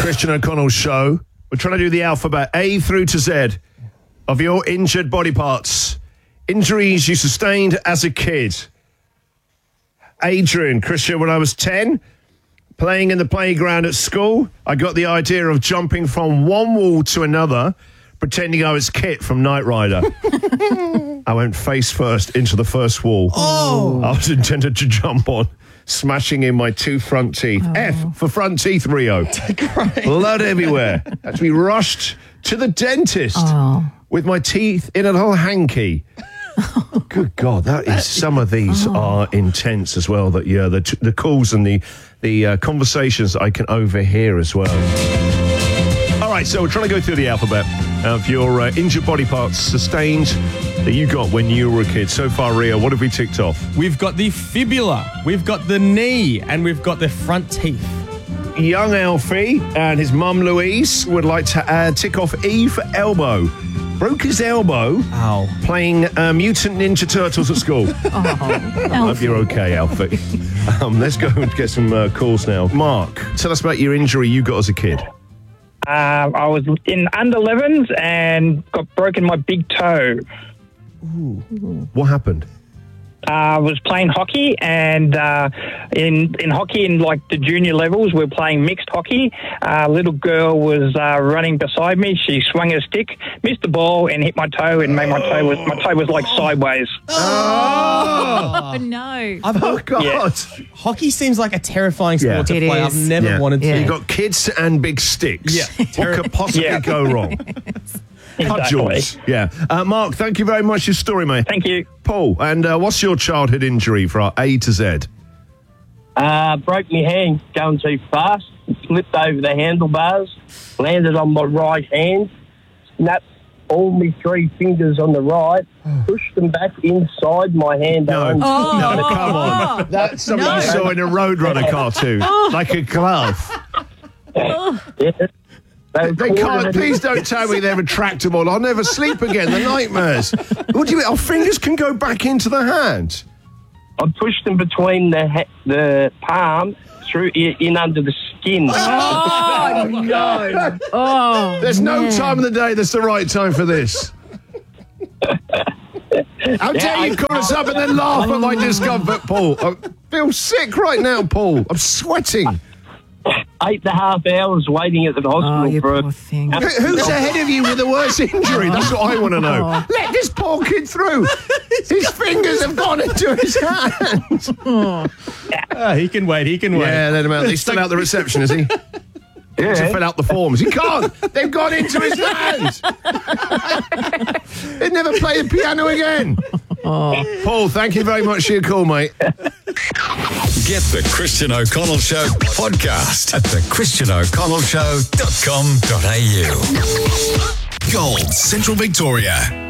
Christian O'Connell Show. We're trying to do the alphabet A through to Z of your injured body parts. Injuries you sustained as a kid. Adrian, Christian, when I was 10, playing in the playground at school, I got the idea of jumping from one wall to another, pretending I was Kit from Knight Rider. I went face first into the first wall. I was intended to jump on, smashing in my 2 front teeth. F for front teeth, Rio. Blood everywhere. Had to be rushed to the dentist with my teeth in a little hanky. Good God, that is some of these are intense as well. That the calls and the conversations I can overhear as well. All right, so we're trying to go through the alphabet of your injured body parts sustained that you got when you were a kid. So far, Rio, what have we ticked off? We've got the fibula, we've got the knee, and we've got the front teeth. Young Alfie and his mum Louise would like to tick off E for elbow. Broke his elbow playing Mutant Ninja Turtles at school. Hope you're okay, Alfie. Let's go and get some calls now. Mark, tell us about your injury you got as a kid. I was in under 11s and got broken my big toe. What happened? I was playing hockey, and in hockey, in like the junior levels, we were playing mixed hockey. A little girl was running beside me. She swung her stick, missed the ball, and hit my toe, and made my toe was like sideways. Oh no! Oh God! Yeah. Hockey seems like a terrifying sport to It play. is. I've never wanted to. You got kids and big sticks. Yeah. What could possibly go wrong? Cudgels. Yeah. Mark, thank you very much for your story, mate. Thank you. Paul, and what's your childhood injury for our A to Z? Broke my hand going too fast, slipped over the handlebars, landed on my right hand, snapped all my 3 fingers on the right, pushed them back inside my hand. No, come on. That's something you saw in a Roadrunner cartoon, like a glove. Yeah. They can't. Please don't tell me they're retractable. I'll never sleep again. The nightmares. What do you mean? Our fingers can go back into the hand. I pushed them between the palm through in under the skin. Oh no! Oh, there's no time of the day that's the right time for this. How dare you call us up and then laugh at my discomfort, Paul? I feel sick right now, Paul. I'm sweating. 8.5 hours waiting at the hospital for poor thing. Who's ahead of you with the worst injury? That's what I want to know. Let this poor kid through. His fingers have gone into his hand. He can wait. Yeah, let him out. He's still out the reception, is he? Yeah. To fill out the forms. He can't. They've gone into his hands. He'd never play the piano again. Paul, thank you very much for your call, mate. Get the Christian O'Connell Show podcast at thechristianoconnellshow.com.au. Gold, Central Victoria.